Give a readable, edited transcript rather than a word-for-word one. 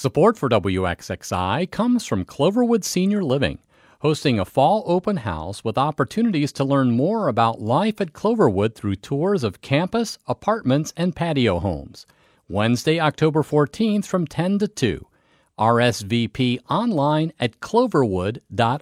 Support for WXXI comes from Cloverwood Senior Living, hosting a fall open house with opportunities to learn more about life at Cloverwood through tours of campus, apartments, and patio homes. Wednesday, October 14th from 10 to 2. RSVP online at cloverwood.org.